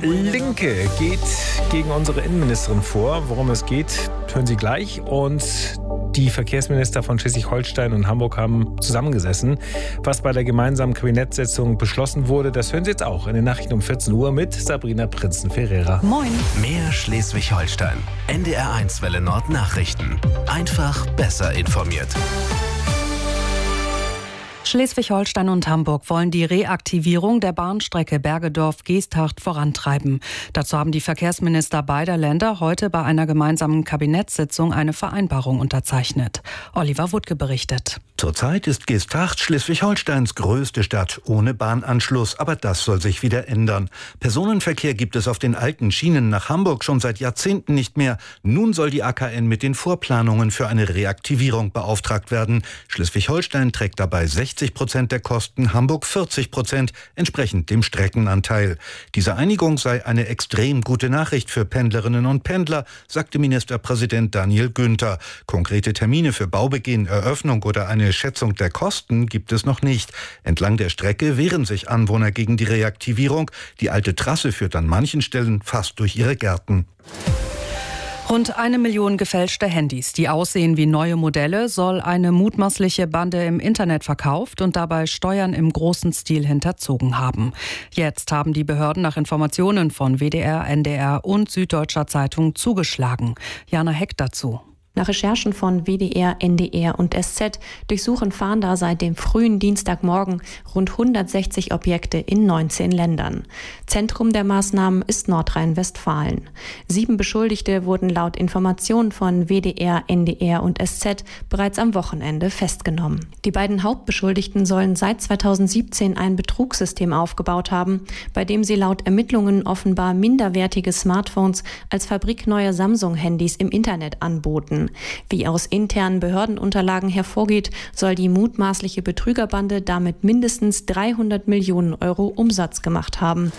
Linke geht gegen unsere Innenministerin vor. Worum es geht, hören Sie gleich. Und die Verkehrsminister von Schleswig-Holstein und Hamburg haben zusammengesessen. Was bei der gemeinsamen Kabinettssitzung beschlossen wurde, das hören Sie jetzt auch in den Nachrichten um 14 Uhr mit Sabrina Prinzen-Ferreira. Moin. Mehr Schleswig-Holstein. NDR1 Welle Nord Nachrichten. Einfach besser informiert. Schleswig-Holstein und Hamburg wollen die Reaktivierung der Bahnstrecke Bergedorf-Geesthacht vorantreiben. Dazu haben die Verkehrsminister beider Länder heute bei einer gemeinsamen Kabinettssitzung eine Vereinbarung unterzeichnet. Oliver Wuttke berichtet. Zurzeit ist Geesthacht Schleswig-Holsteins größte Stadt ohne Bahnanschluss, aber das soll sich wieder ändern. Personenverkehr gibt es auf den alten Schienen nach Hamburg schon seit Jahrzehnten nicht mehr. Nun soll die AKN mit den Vorplanungen für eine Reaktivierung beauftragt werden. Schleswig-Holstein trägt dabei 60% der Kosten, Hamburg 40%, entsprechend dem Streckenanteil. Diese Einigung sei eine extrem gute Nachricht für Pendlerinnen und Pendler, sagte Ministerpräsident Daniel Günther. Konkrete Termine für Baubeginn, Eröffnung oder eine Schätzung der Kosten gibt es noch nicht. Entlang der Strecke wehren sich Anwohner gegen die Reaktivierung. Die alte Trasse führt an manchen Stellen fast durch ihre Gärten. Rund 1 Million gefälschte Handys, die aussehen wie neue Modelle, soll eine mutmaßliche Bande im Internet verkauft und dabei Steuern im großen Stil hinterzogen haben. Jetzt haben die Behörden nach Informationen von WDR, NDR und Süddeutscher Zeitung zugeschlagen. Jana Heck dazu. Nach Recherchen von WDR, NDR und SZ durchsuchen Fahnder seit dem frühen Dienstagmorgen rund 160 Objekte in 19 Ländern. Zentrum der Maßnahmen ist Nordrhein-Westfalen. 7 Beschuldigte wurden laut Informationen von WDR, NDR und SZ bereits am Wochenende festgenommen. Die beiden Hauptbeschuldigten sollen seit 2017 ein Betrugssystem aufgebaut haben, bei dem sie laut Ermittlungen offenbar minderwertige Smartphones als fabrikneue Samsung-Handys im Internet anboten. Wie aus internen Behördenunterlagen hervorgeht, soll die mutmaßliche Betrügerbande damit mindestens 300 Millionen Euro Umsatz gemacht haben.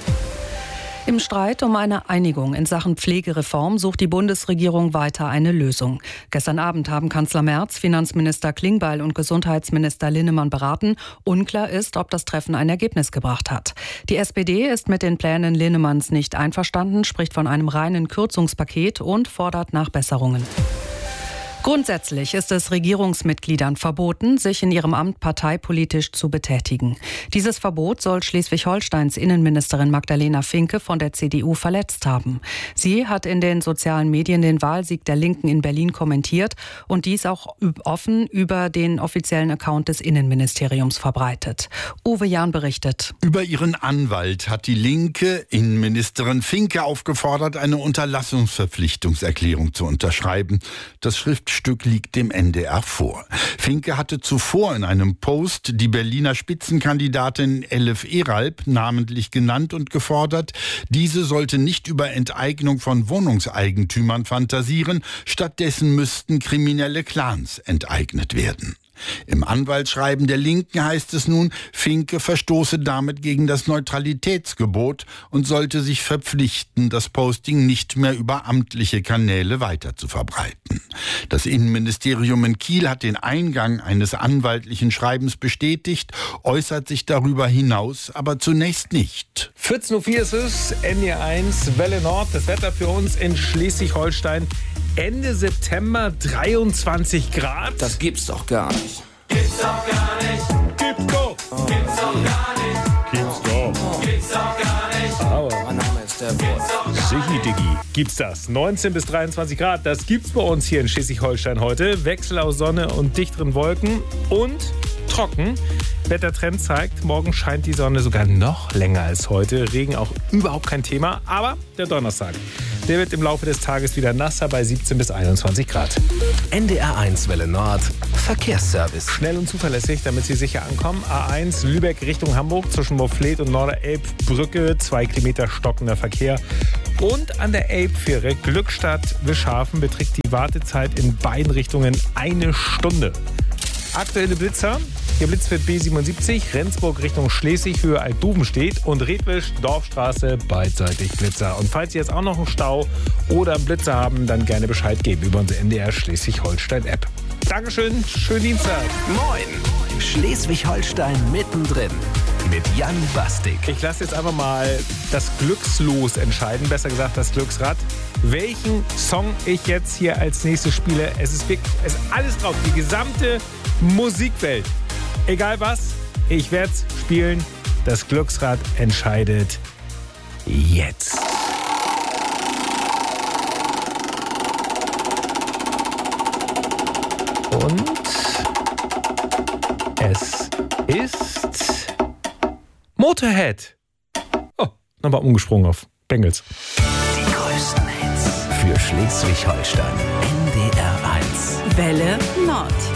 Im Streit um eine Einigung in Sachen Pflegereform sucht die Bundesregierung weiter eine Lösung. Gestern Abend haben Kanzler Merz, Finanzminister Klingbeil und Gesundheitsminister Linnemann beraten. Unklar ist, ob das Treffen ein Ergebnis gebracht hat. Die SPD ist mit den Plänen Linnemanns nicht einverstanden, spricht von einem reinen Kürzungspaket und fordert Nachbesserungen. Grundsätzlich ist es Regierungsmitgliedern verboten, sich in ihrem Amt parteipolitisch zu betätigen. Dieses Verbot soll Schleswig-Holsteins Innenministerin Magdalena Finke von der CDU verletzt haben. Sie hat in den sozialen Medien den Wahlsieg der Linken in Berlin kommentiert und dies auch offen über den offiziellen Account des Innenministeriums verbreitet. Uwe Jahn berichtet. Über ihren Anwalt hat die linke Innenministerin Finke aufgefordert, eine Unterlassungsverpflichtungserklärung zu unterschreiben. Das Schriftstück liegt dem NDR vor. Finke hatte zuvor in einem Post die Berliner Spitzenkandidatin Elif Eralp namentlich genannt und gefordert, diese sollte nicht über Enteignung von Wohnungseigentümern fantasieren, stattdessen müssten kriminelle Clans enteignet werden. Im Anwaltsschreiben der Linken heißt es nun, Finke verstoße damit gegen das Neutralitätsgebot und sollte sich verpflichten, das Posting nicht mehr über amtliche Kanäle weiter zu verbreiten. Das Innenministerium in Kiel hat den Eingang eines anwaltlichen Schreibens bestätigt, äußert sich darüber hinaus aber zunächst nicht. 14.04 Uhr ist es, NDR1 Welle Nord, das Wetter für uns in Schleswig-Holstein. Ende September 23 Grad. Das gibt's doch gar nicht. Gibt's doch gar nicht. Gibt's doch. Gibt's doch gar nicht. Gibt's doch. Gibt's doch gar nicht. Aber Mein Name ist der Wolf. Sichi, Diggi, gibt's das. 19 bis 23 Grad, das gibt's bei uns hier in Schleswig-Holstein heute. Wechsel aus Sonne und dichteren Wolken und trocken. Wettertrend zeigt, morgen scheint die Sonne sogar noch länger als heute. Regen auch überhaupt kein Thema, aber der Donnerstag, der wird im Laufe des Tages wieder nasser bei 17 bis 21 Grad. NDR1 Welle Nord Verkehrsservice. Schnell und zuverlässig, damit Sie sicher ankommen. A1 Lübeck Richtung Hamburg zwischen Moorfleet und Norderelbbrücke. 2 Kilometer stockender Verkehr. Und an der Elbfähre Glückstadt-Wischhafen beträgt die Wartezeit in beiden Richtungen 1 Stunde. Aktuelle Blitzer. Hier Blitz wird B77, Rendsburg Richtung Schleswig, Höhe Altdubenstedt und Redwisch, Dorfstraße, beidseitig Blitzer. Und falls Sie jetzt auch noch einen Stau oder einen Blitzer haben, dann gerne Bescheid geben über unsere NDR Schleswig-Holstein-App. Dankeschön, schönen Dienstag. Moin! Schleswig-Holstein mittendrin. mit Jan Bastik. Ich lasse jetzt einfach mal das Glückslos entscheiden, besser gesagt das Glücksrad. Welchen Song ich jetzt hier als nächstes spiele, es ist alles drauf, die gesamte Musikwelt. Egal was, ich werde es spielen. Das Glücksrad entscheidet jetzt. Und es ist Motorhead. Oh, nochmal umgesprungen auf Bengels. Die größten Hits für Schleswig-Holstein. NDR 1. Welle Nord.